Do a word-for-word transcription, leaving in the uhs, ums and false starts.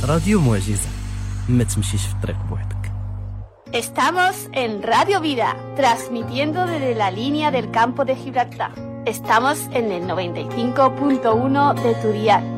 راديو معجزة، ما تمشيش في الطريق بوحدك. Estamos en Radio Vida, transmitiendo desde la línea del campo de Gibraltar. Estamos en el noventa y cinco punto uno de tu dial.